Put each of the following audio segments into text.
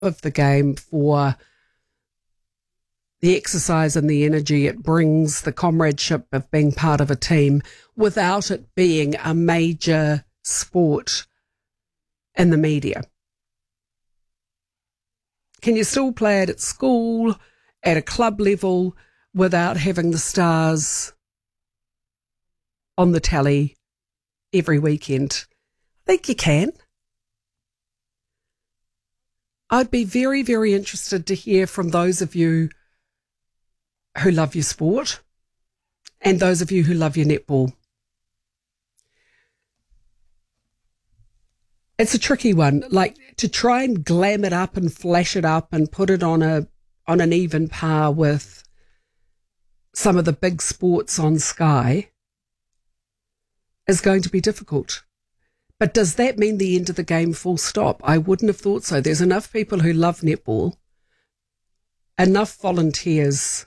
of the game for the exercise and the energy it brings, the comradeship of being part of a team, without it being a major sport in the media? Can you still play it at school, at a club level, without having the stars on the tally every weekend? I think you can. I'd be very, very interested to hear from those of you who love your sport and those of you who love your netball. It's a tricky one, like to try and glam it up and flash it up and put it on an even par with some of the big sports on Sky is going to be difficult. But does that mean the end of the game, full stop? I wouldn't have thought so. There's enough people who love netball, enough volunteers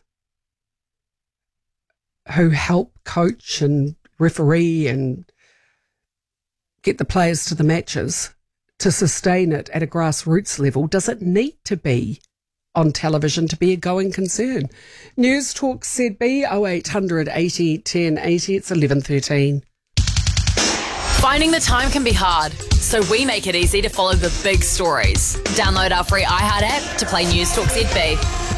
who help coach and referee and get the players to the matches to sustain it at a grassroots level. Does it need to be on television to be a going concern? News Talk ZB 0800 80 10 80. It's 11:13. Finding the time can be hard, so we make it easy to follow the big stories. Download our free iHeart app to play News Talk ZB.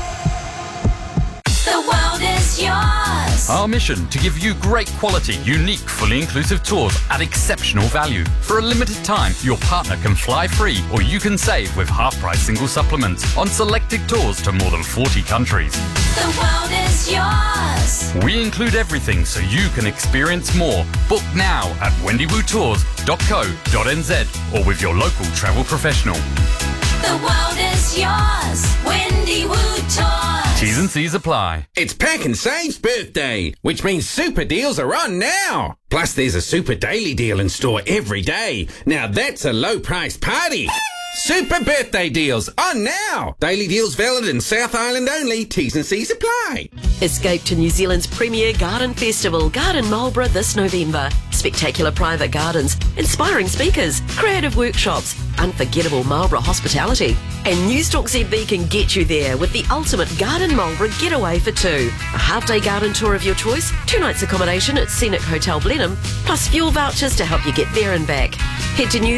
The world is yours. Our mission to give you great quality, unique, fully inclusive tours at exceptional value. For a limited time, your partner can fly free or you can save with half-price single supplements on selected tours to more than 40 countries. The world is yours. We include everything so you can experience more. Book now at wendywoodtours.co.nz or with your local travel professional. The world is yours. Wendy Wood Tours. T's and C's apply. It's Pack and Save's birthday, which means super deals are on now. Plus, there's a super daily deal in store every day. Now that's a low price party. Super birthday deals on now. Daily deals valid in South Island only. T's and C's apply. Escape to New Zealand's premier garden festival, Garden Marlborough, this November. Spectacular private gardens, inspiring speakers, creative workshops, unforgettable Marlborough hospitality. And News Talk ZB can get you there with the ultimate Garden Marlborough getaway for two. A half-day garden tour of your choice, 2 nights accommodation at Scenic Hotel Blenheim, plus fuel vouchers to help you get there and back. Head to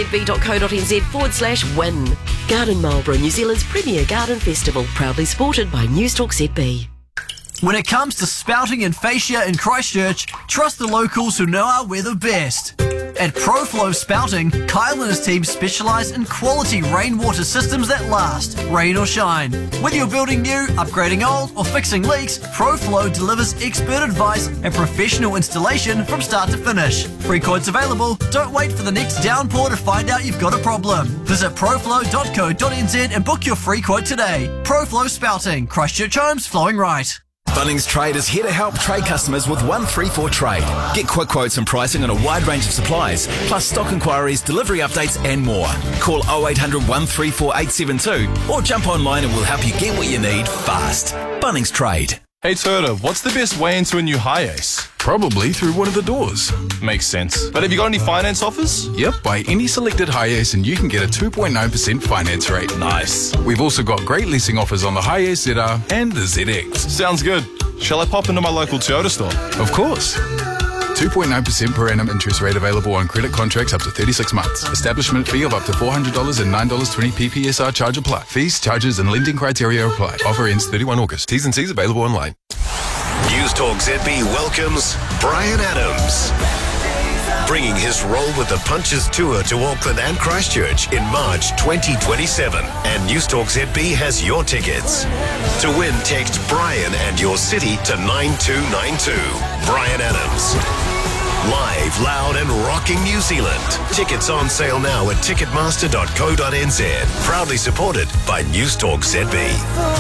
newstalkzb.co.nz/win. Garden Marlborough, New Zealand's premier garden festival, proudly supported by News Talk ZB. When it comes to spouting and fascia in Christchurch, trust the locals who know our weather best. At ProFlow Spouting, Kyle and his team specialise in quality rainwater systems that last, rain or shine. Whether you're building new, upgrading old, or fixing leaks, ProFlow delivers expert advice and professional installation from start to finish. Free quotes available. Don't wait for the next downpour to find out you've got a problem. Visit proflow.co.nz and book your free quote today. ProFlow Spouting, Christchurch Homes flowing right. Bunnings Trade is here to help trade customers with 134 Trade. Get quick quotes and pricing on a wide range of supplies, plus stock inquiries, delivery updates and more. Call 0800 134 872 or jump online and we'll help you get what you need fast. Bunnings Trade. Hey Turda, what's the best way into a new Hiace? Probably through one of the doors. Makes sense. But have you got any finance offers? Yep, buy any selected Hiace and you can get a 2.9% finance rate. Nice. We've also got great leasing offers on the Hiace ZR and the ZX. Sounds good. Shall I pop into my local Toyota store? Of course. 2.9% per annum interest rate available on credit contracts up to 36 months. Establishment fee of up to $400 and $9.20 PPSR charge apply. Fees, charges and lending criteria apply. Offer ends 31 August. T's and C's available online. News Talk ZB welcomes Brian Adams, bringing his Roll with the Punches tour to Auckland and Christchurch in March 2027. And News Talk ZB has your tickets. To win, text Brian and your city to 9292. Brian Adams. Live, loud and rocking New Zealand. Tickets on sale now at ticketmaster.co.nz. Proudly supported by News Talk ZB.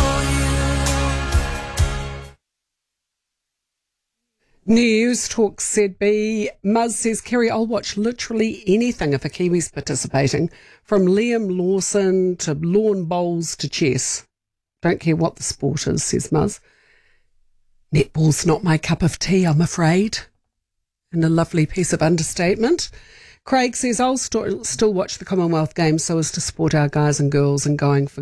News Talk ZB. Muzz says, Kerry, I'll watch literally anything if a Kiwi's participating, from Liam Lawson to lawn bowls to chess. Don't care what the sport is, says Muzz. Netball's not my cup of tea, I'm afraid. And a lovely piece of understatement. Craig says, I'll still watch the Commonwealth Games so as to support our guys and girls in going for